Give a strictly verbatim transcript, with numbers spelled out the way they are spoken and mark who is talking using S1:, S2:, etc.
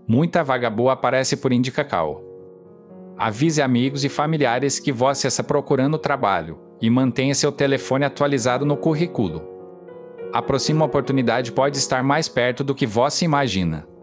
S1: Muita vaga boa aparece por Indicacal. Avise amigos e familiares que você está procurando trabalho e mantenha seu telefone atualizado no currículo. A próxima oportunidade pode estar mais perto do que você imagina.